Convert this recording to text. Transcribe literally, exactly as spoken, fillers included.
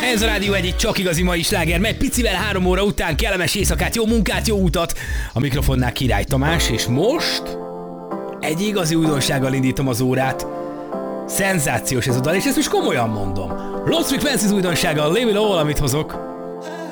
Ez a Rádió egy csak igazi mai sláger, megy picivel három óra után, kellemes éjszakát, jó munkát, jó utat. A mikrofonnál Király Tamás, és most egy igazi újdonsággal indítom az órát. Szenzációs ez a dal, és ezt most komolyan mondom. Lost Frequencies újdonsága, Leave It All, amit hozok.